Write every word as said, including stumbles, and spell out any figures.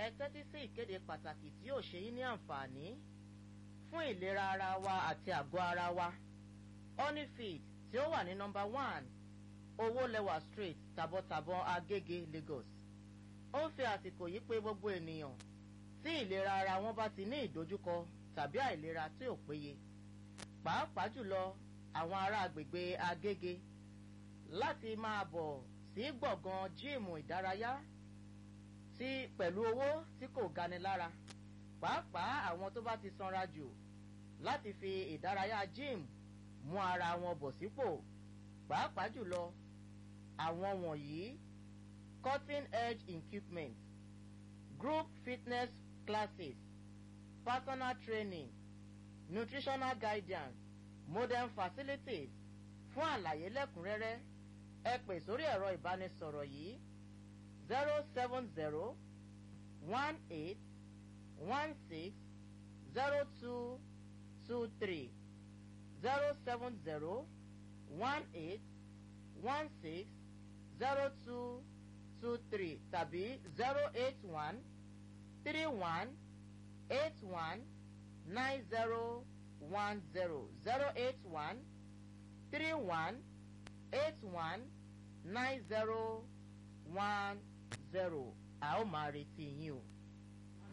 ẹ tẹ́tí sí ìkéde pàtàkì tí yóò ṣe yín ní àǹfààní fún ìlera ara wa àti àgọ́ ara wa. Honeyfeed tí ó wà ní nọ́mbà one Owólẹwà Street, Tàbọ̀tàbọ̀, Agége, Lagos. Ó ń fi àsìkò yìí pé gbogbo ènìyàn tí ìlera ara wọn bá ti ní ìdojúkọ tàbí àìlera tí ò péye, pàápàá jùlọ àwọn ará agbègbè Agége, láti máa bọ̀ sí gbọ̀ngàn jíìmù ìdárayá tí pẹ̀lú owó tí kò gani lára, pàápàá àwọn tó bá ti sanra jù, láti fi ìdárayá jíìmù mú ara wọn bọ̀ sípò, pàápàá jùlọ àwọn wọ̀nyí: cutting edge equipment, group fitness classes, personal training, nutritional guidance, modern facilities. Fún àlàyé lẹ́kùnrẹ́rẹ́, ẹ pè sórí ẹ̀rọ ìbánisọ̀rọ̀ yìí zero seven zero one eight one six zero two two three zero seven zero one eight one six zero two two three tàbí zero eight one three one eight one nine zero one zero zero eight one three one eight one nine zero one zero. A ó máa retí yín o.